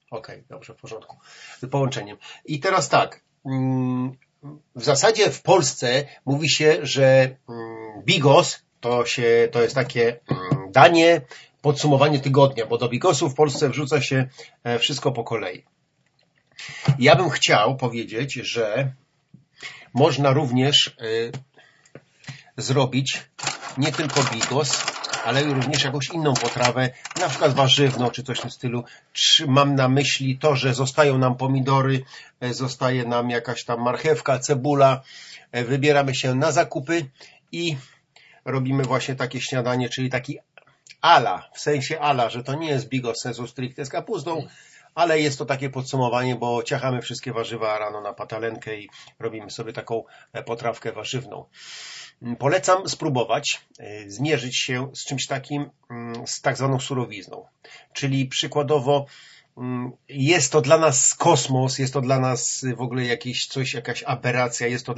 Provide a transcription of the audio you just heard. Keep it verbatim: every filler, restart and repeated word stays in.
Okej, okay, dobrze, w porządku. Z połączeniem. I teraz tak. W zasadzie w Polsce mówi się, że bigos to, się, to jest takie danie, podsumowanie tygodnia, bo do bigosu w Polsce wrzuca się wszystko po kolei. Ja bym chciał powiedzieć, że można również zrobić nie tylko bigos, ale również jakąś inną potrawę, na przykład warzywną, czy coś w tym stylu. Mam na myśli to, że zostają nam pomidory, zostaje nam jakaś tam marchewka, cebula, wybieramy się na zakupy i robimy właśnie takie śniadanie, czyli taki ala, w sensie ala, że to nie jest bigos sensu stricte z kapustą, ale jest to takie podsumowanie, bo ciachamy wszystkie warzywa rano na patalenkę i robimy sobie taką potrawkę warzywną. Polecam spróbować zmierzyć się z czymś takim, z tak zwaną surowizną. Czyli przykładowo jest to dla nas kosmos, jest to dla nas w ogóle jakieś coś, jakaś aberracja, jest to